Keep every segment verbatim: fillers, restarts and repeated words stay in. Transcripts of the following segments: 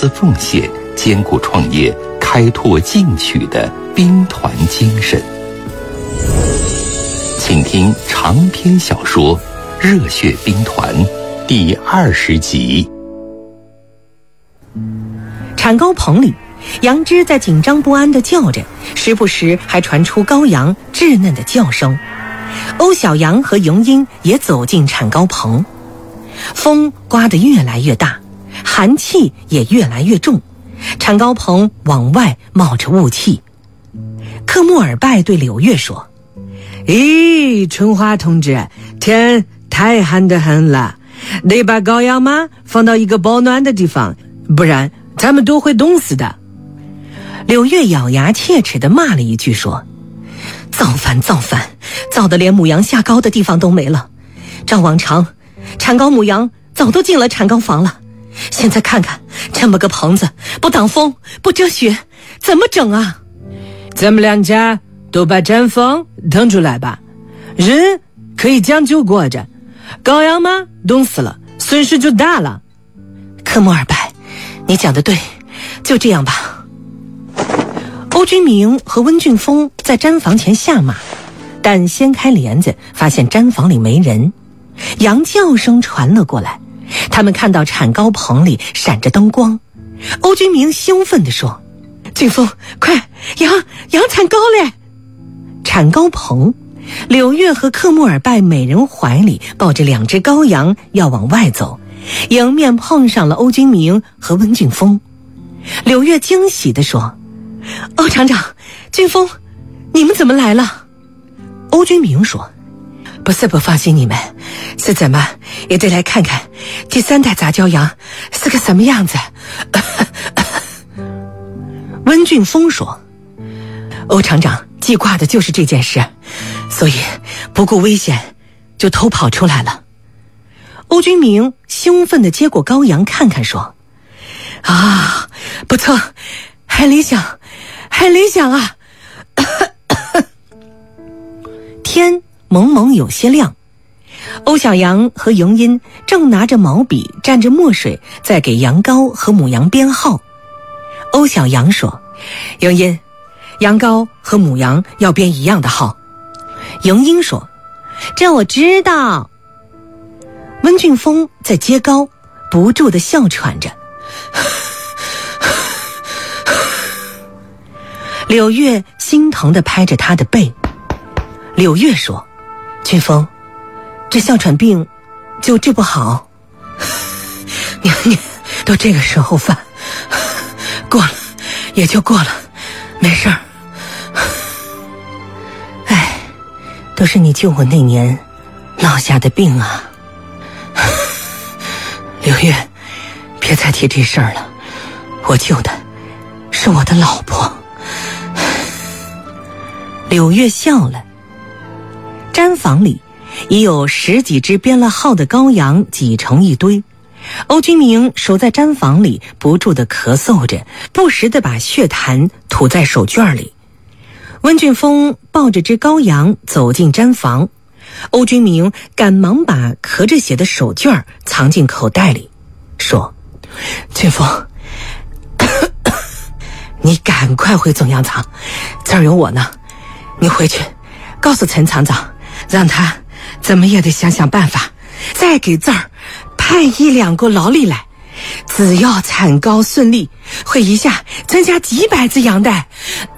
私奉献、艰苦创业、开拓进取的兵团精神。请听长篇小说《热血兵团》第二十集。 产高棚里，杨枝在紧张不安地叫着，时不时还传出羔羊稚嫩的叫声。欧小阳和迎音也走进产高棚，风刮得越来越大，寒气也越来越重，产高棚往外冒着雾气。克穆尔拜对柳月说： 咦，春花同志，天太寒得很了，得把羔羊嘛放到一个保暖的地方，不然他们都会冻死的。 柳月咬牙切齿地骂了一句说：造反造反，造得连母羊下羔的地方都没了。照往常，产羔母羊早都进了产羔房了，现在看看这么个棚子，不挡风不遮雪，怎么整啊？ 咱们两家都把毡房腾出来吧，人可以将就过着，羔羊嘛冻死了，损失就大了。 科莫尔拜，你讲得对，就这样吧。欧君明和温俊峰在毡房前下马，但掀开帘子发现毡房里没人，羊叫声传了过来，他们看到产羔棚里闪着灯光。欧君明兴奋地说：俊峰，快，羊羊产羔嘞！产羔棚，柳月和克穆尔拜每人怀里抱着两只羔羊要往外走，迎面碰上了欧君明和温俊峰。柳月惊喜地说：欧厂长，俊峰，你们怎么来了？欧君明说：不是不放心你们，是怎么也得来看看第三代杂交羊是个什么样子。温俊峰说：欧厂长记挂的就是这件事，所以不顾危险就偷跑出来了。欧君明兴奋地接过羔羊看看说：啊，不错，很理想很理想啊。天蒙蒙有些亮，欧小阳和迎音正拿着毛笔蘸着墨水在给羊羔和母羊编号。欧小阳说：迎音，羊羔和母羊要编一样的号。迎音说：这我知道。温俊峰在接羔，不住地哮喘着。柳月心疼地拍着他的背。柳月说：俊峰，这哮喘病就治不好。娘娘都这个时候犯，过了也就过了，没事儿。哎，都是你救我那年落下的病啊。柳月，别再提这事儿了，我救的是我的老婆。柳月笑了。毡房里已有十几只编了号的羔羊挤成一堆，欧君明守在毡房里不住地咳嗽着，不时地把血痰吐在手绢里。温俊峰抱着只羔羊走进毡房，欧君明赶忙把咳着血的手绢藏进口袋里，说：俊峰，你赶快回总羊场，这儿有我呢，你回去告诉陈厂长，让他怎么也得想想办法，再给这儿派一两个劳力来，只要产羔顺利，会一下增加几百只羊袋。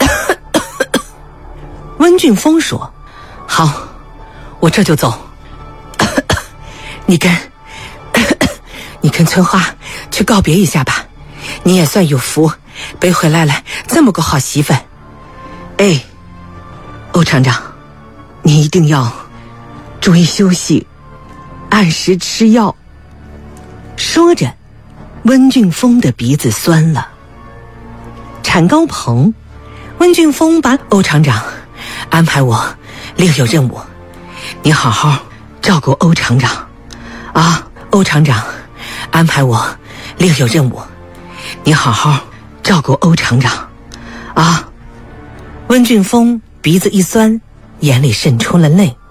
温俊峰说：好，我这就走。你跟你跟春花去告别一下吧，你也算有福，背回来了这么个好媳妇。哎，欧厂长，你一定要注意休息，按时吃药。说着，温俊峰的鼻子酸了。产羔棚，温俊峰把欧厂长安排我另有任务，你好好照顾欧厂长啊！欧厂长安排我另有任务，你好好照顾欧厂长啊！温俊峰鼻子一酸，眼里渗出了泪。